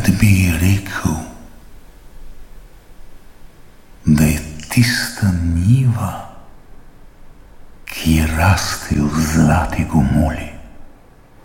Rad bi ji rekel, da je tista njiva, ki raste v zlati gomoli,